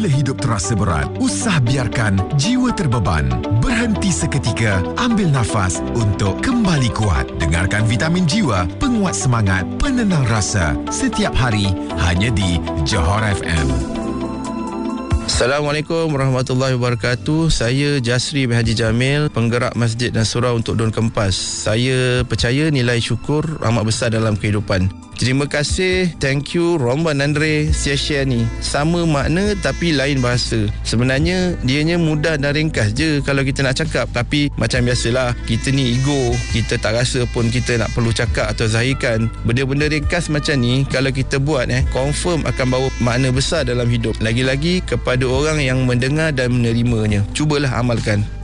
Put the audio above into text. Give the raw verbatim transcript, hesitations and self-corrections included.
Bila hidup terasa berat, usah biarkan jiwa terbeban. Berhenti seketika, ambil nafas untuk kembali kuat. Dengarkan Vitamin Jiwa, penguat semangat, penenang rasa. Setiap hari, hanya di Johor F M. Assalamualaikum warahmatullahi wabarakatuh. Saya Jasri bin Haji Jamil, penggerak Masjid dan Surau untuk Daun Kempas. Saya percaya nilai syukur amat besar dalam kehidupan. Terima kasih, thank you, Romban Andre share-share ni. Sama makna tapi lain bahasa. Sebenarnya dianya mudah dan ringkas je kalau kita nak cakap. Tapi macam biasalah, kita ni ego. Kita tak rasa pun kita nak perlu cakap atau zahirkan. Benda-benda ringkas macam ni kalau kita buat eh, confirm akan bawa makna besar dalam hidup. Lagi-lagi kepada orang yang mendengar dan menerimanya. Cubalah amalkan.